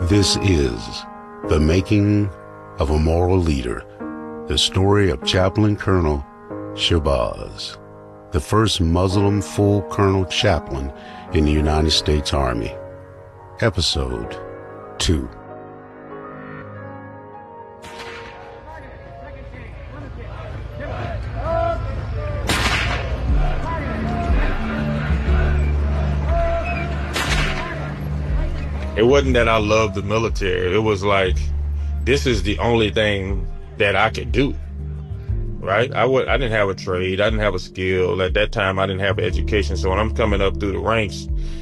This is The Making of a Moral Leader, the story of Chaplain Colonel Shabazz, the first Muslim full colonel chaplain in the United States Army. Episode 2. It wasn't that I loved the military. It was like, this is the only thing that I could do, right? I didn't have a trade. I didn't have a skill. At that time, I didn't have an education. So when I'm coming up through the ranks,